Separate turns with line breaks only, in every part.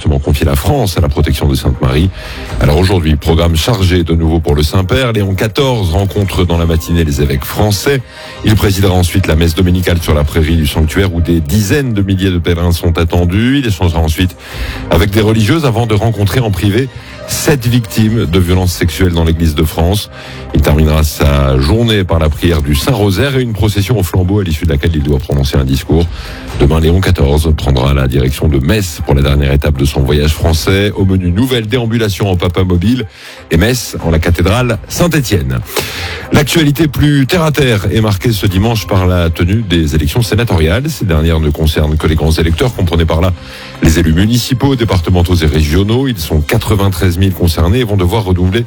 justement confié la France à la protection de Sainte-Marie. Alors aujourd'hui, programme chargé de nouveau pour le Saint-Père. Léon XIV rencontre dans la matinée les évêques français. Il présidera ensuite la messe dominicale sur la prairie du sanctuaire où des dizaines de milliers de pèlerins sont attendus. Il échangera ensuite avec des religieuses avant de rencontrer en privé 7 victimes de violences sexuelles dans l'église de France. Il terminera sa journée par la prière du Saint-Rosaire et une procession au flambeau à l'issue de laquelle il doit prononcer un discours. Demain, Léon XIV prendra la direction de Metz pour la dernière étape de son voyage français. Au menu, nouvelle déambulation en papa mobile et Metz en la cathédrale Saint-Étienne. L'actualité plus terre à terre est marquée ce dimanche par la tenue des élections sénatoriales. Ces dernières ne concernent que les grands électeurs, comprenez par là les élus municipaux, départementaux et régionaux. Ils sont 93 000 concernés et vont devoir renouveler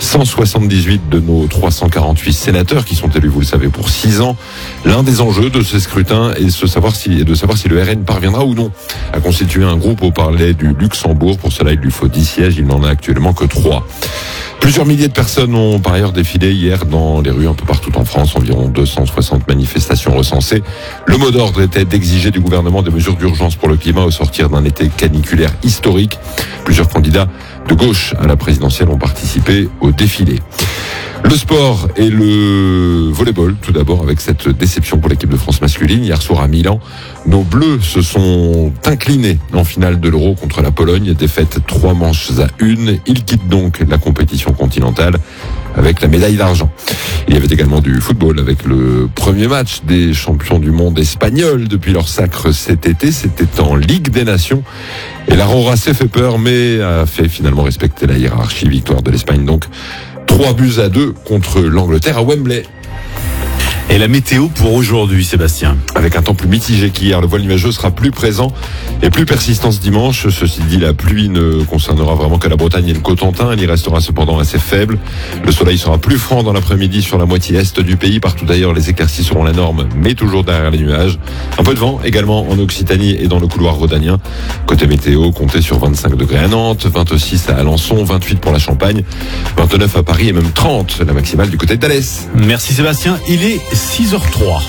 178 de nos 348 sénateurs qui sont élus, vous le savez, pour 6 ans. L'un des enjeux de ces scrutins est de savoir si le RN parviendra ou non à constituer un groupe au Palais du Luxembourg. Pour cela, il lui faut 10 sièges. Il n'en a actuellement que 3. Plusieurs milliers de personnes ont par ailleurs défilé hier dans les rues un peu partout en France. Environ 260 manifestations recensées. Le mot d'ordre était d'exiger du gouvernement des mesures d'urgence pour le climat au sortir d'un été caniculaire historique. Plusieurs candidats de gauche à la présidentielle ont participé au défilé. Le sport et le volleyball, tout d'abord, avec cette déception pour l'équipe de France masculine. Hier soir à Milan, nos Bleus se sont inclinés en finale de l'Euro contre la Pologne. Défaite 3-1. Ils quittent donc la compétition continentale avec la médaille d'argent. Il y avait également du football avec le premier match des champions du monde espagnols depuis leur sacre cet été. C'était en Ligue des Nations. Et la Rora s'est fait peur, mais a fait finalement respecter la hiérarchie. Victoire de l'Espagne donc 3-2 contre l'Angleterre à Wembley.
Et la météo pour aujourd'hui, Sébastien?
Avec un temps plus mitigé qu'hier, le voile nuageux sera plus présent et plus persistant ce dimanche. Ceci dit, la pluie ne concernera vraiment que la Bretagne et le Cotentin. Elle y restera cependant assez faible. Le soleil sera plus franc dans l'après-midi sur la moitié est du pays. Partout d'ailleurs, les éclaircies seront la norme, mais toujours derrière les nuages. Un peu de vent également en Occitanie et dans le couloir rhodanien. Côté météo, comptez sur 25 degrés à Nantes, 26 à Alençon, 28 pour la Champagne, 29 à Paris et même 30 la maximale du côté de Dalès.
Merci Sébastien. Il est 6h03.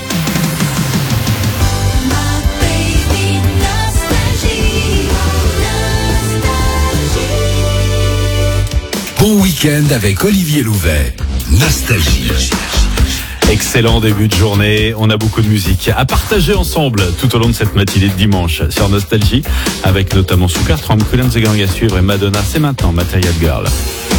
Bon week-end avec Olivier Louvet. Nostalgie.
Excellent début de journée. On a beaucoup de musique à partager ensemble tout au long de cette matinée de dimanche sur Nostalgie, avec notamment Super Tramp, Coolants et Gang à suivre et Madonna. C'est maintenant Material Girl.